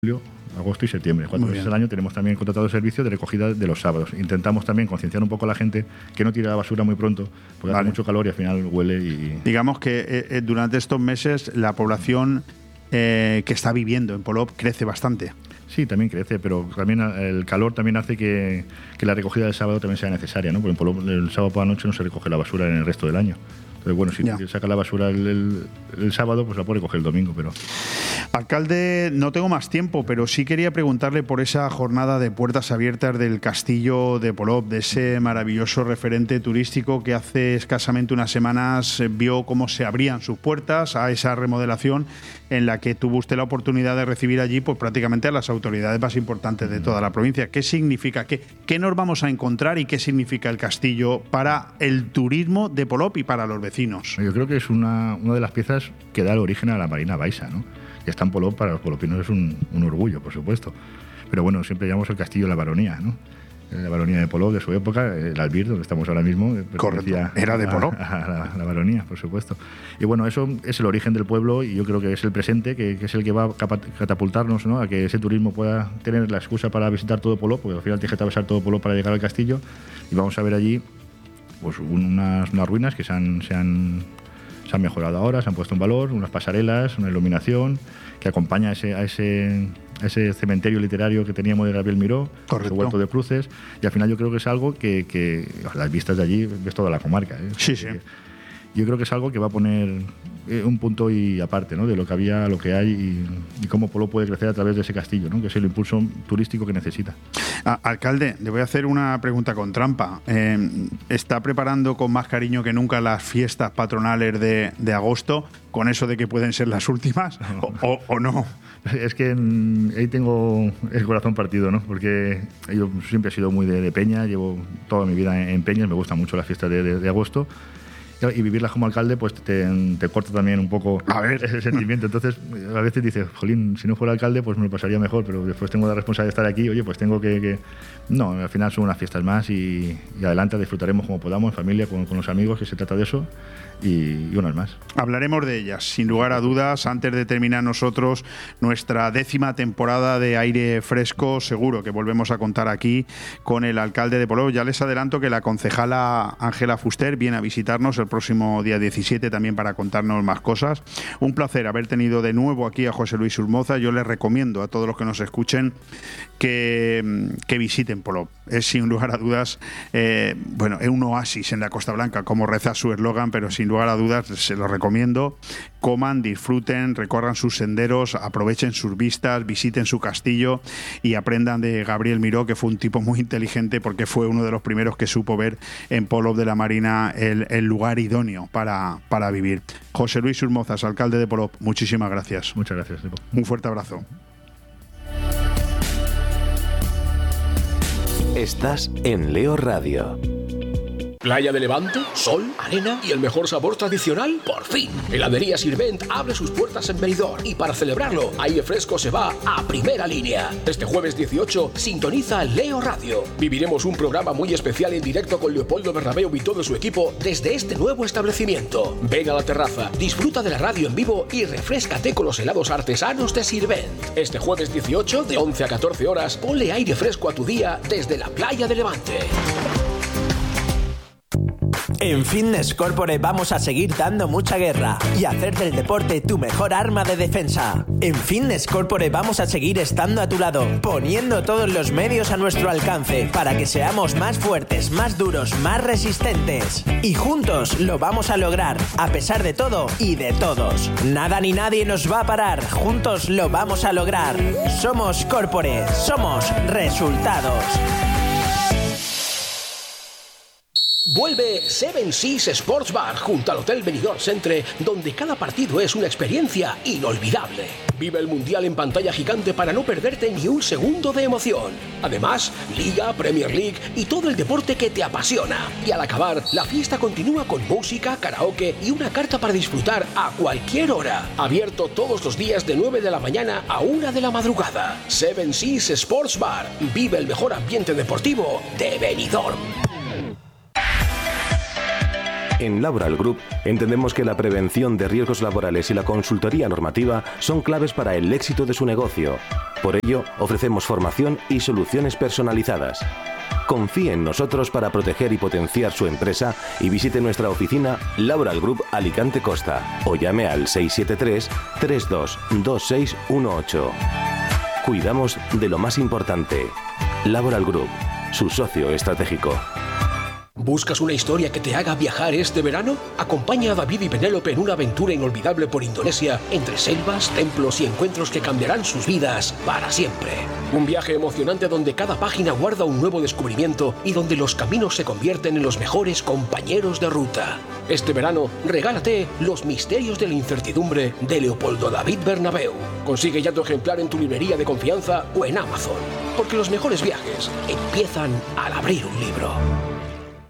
julio, agosto y septiembre. 4 meses al año tenemos también contratado el servicio de recogida de los sábados. Intentamos también concienciar un poco a la gente que no tire la basura muy pronto, porque hace mucho calor y al final huele y... Digamos que durante estos meses la población que está viviendo en Polop crece bastante. Sí, también crece, pero también el calor también hace que la recogida del sábado también sea necesaria, ¿no? Porque en Polop el sábado por la noche no se recoge la basura en el resto del año. Entonces, bueno, si saca la basura el sábado, pues la puede recoger el domingo, pero... Alcalde, no tengo más tiempo, pero sí quería preguntarle por esa jornada de puertas abiertas del Castillo de Polop, de ese maravilloso referente turístico que hace escasamente unas semanas vio cómo se abrían sus puertas a esa remodelación en la que tuvo usted la oportunidad de recibir allí pues prácticamente a las autoridades más importantes de toda la provincia. ¿Qué significa? ¿Qué nos vamos a encontrar y qué significa el castillo para el turismo de Polop y para los vecinos? Yo creo que es una de las piezas que da el origen a la Marina Baixa, ¿no? Que está en Polop, para los polopinos es un orgullo, por supuesto. Pero bueno, siempre llamamos el castillo de la Baronía, ¿no? La Baronía de Polop de su época, el Albir, donde estamos ahora mismo. Correcto, era de Polop. La Baronía, por supuesto. Y bueno, eso es el origen del pueblo y yo creo que es el presente, que es el que va a catapultarnos, ¿no? A que ese turismo pueda tener la excusa para visitar todo Polop, porque al final tienes que atravesar todo Polop para llegar al castillo. Y vamos a ver allí pues unas ruinas que se han mejorado ahora, se han puesto en valor, unas pasarelas, una iluminación que acompaña a ese cementerio literario que teníamos de Gabriel Miró, ese huerto de cruces, y al final yo creo que es algo que las vistas de allí ves toda la comarca, ¿eh? Sí, sí. Yo creo que es algo que va a poner un punto y aparte, ¿no? De lo que había, lo que hay y cómo Polop puede crecer a través de ese castillo, ¿no? Que es el impulso turístico que necesita. Alcalde, le voy a hacer una pregunta con trampa. ¿Está preparando con más cariño que nunca las fiestas patronales de agosto, con eso de que pueden ser las últimas o no? Es que ahí tengo el corazón partido, ¿no? Porque yo siempre he sido muy de peña, llevo toda mi vida en peñas, me gustan mucho las fiestas de agosto. Y vivirlas como alcalde pues te corta también un poco ese sentimiento. Entonces a veces dices, jolín, si no fuera alcalde pues me lo pasaría mejor, pero después tengo la responsabilidad de estar aquí, oye, pues tengo que... No, al final son unas fiestas más y adelante disfrutaremos como podamos, en familia, con los amigos, que se trata de eso, y unas más. Hablaremos de ellas, sin lugar a dudas, antes de terminar nosotros nuestra 10ª temporada de Aire Fresco. Seguro que volvemos a contar aquí con el alcalde de Polop. Ya les adelanto que la concejala Ángela Fuster viene a visitarnos el próximo día 17 también para contarnos más cosas. Un placer haber tenido de nuevo aquí a José Luis Urmoza. Yo les recomiendo a todos los que nos escuchen que visiten Polop. Es sin lugar a dudas, es un oasis en la Costa Blanca, como reza su eslogan, pero sin lugar a dudas se lo recomiendo. Coman, disfruten, recorran sus senderos, aprovechen sus vistas, visiten su castillo y aprendan de Gabriel Miró, que fue un tipo muy inteligente porque fue uno de los primeros que supo ver en Polop de la Marina el lugar idóneo para vivir. José Luis Urmozas, alcalde de Polop, muchísimas gracias. Muchas gracias. Un fuerte abrazo. Estás en Leo Radio. Playa de Levante, sol, arena y el mejor sabor tradicional, por fin. Heladería Sirvent abre sus puertas en Benidorm y para celebrarlo, Aire Fresco se va a primera línea. Este jueves 18, sintoniza Leo Radio. Viviremos un programa muy especial en directo con Leopoldo Bernabéu y todo su equipo desde este nuevo establecimiento. Ven a la terraza, disfruta de la radio en vivo y refréscate con los helados artesanos de Sirvent. Este jueves 18, de 11 a 14 horas, ponle aire fresco a tu día desde la Playa de Levante. En Fitness Corporate vamos a seguir dando mucha guerra y hacer del deporte tu mejor arma de defensa. En Fitness Corporate vamos a seguir estando a tu lado, poniendo todos los medios a nuestro alcance para que seamos más fuertes, más duros, más resistentes. Y juntos lo vamos a lograr, a pesar de todo y de todos. Nada ni nadie nos va a parar, juntos lo vamos a lograr. Somos Corporate, somos resultados. Vuelve Seven Seas Sports Bar junto al Hotel Benidorm Centre, donde cada partido es una experiencia inolvidable. Vive el Mundial en pantalla gigante para no perderte ni un segundo de emoción. Además, Liga, Premier League y todo el deporte que te apasiona. Y al acabar, la fiesta continúa con música, karaoke y una carta para disfrutar a cualquier hora. Abierto todos los días de 9 de la mañana a 1 de la madrugada. Seven Seas Sports Bar. Vive el mejor ambiente deportivo de Benidorm. En Laboral Group entendemos que la prevención de riesgos laborales y la consultoría normativa son claves para el éxito de su negocio. Por ello, ofrecemos formación y soluciones personalizadas. Confíe en nosotros para proteger y potenciar su empresa y visite nuestra oficina Laboral Group Alicante Costa o llame al 673 322618. Cuidamos de lo más importante. Laboral Group, su socio estratégico. ¿Buscas una historia que te haga viajar este verano? Acompaña a David y Penélope en una aventura inolvidable por Indonesia, entre selvas, templos y encuentros que cambiarán sus vidas para siempre. Un viaje emocionante donde cada página guarda un nuevo descubrimiento y donde los caminos se convierten en los mejores compañeros de ruta. Este verano, regálate Los misterios de la incertidumbre de Leopoldo David Bernabeu. Consigue ya tu ejemplar en tu librería de confianza o en Amazon. Porque los mejores viajes empiezan al abrir un libro.